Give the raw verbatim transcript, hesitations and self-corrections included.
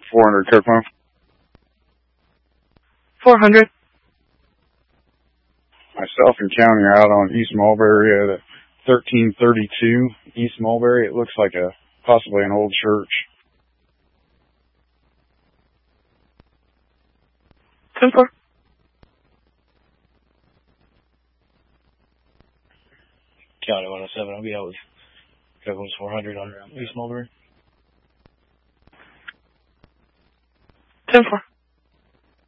four hundred, code phone. four hundred. Myself and County are out on East Mulberry at thirteen thirty-two East Mulberry. It looks like a possibly an old church. ten four. County one oh seven, I'll be out with Coco's four hundred on East Mulberry. ten four.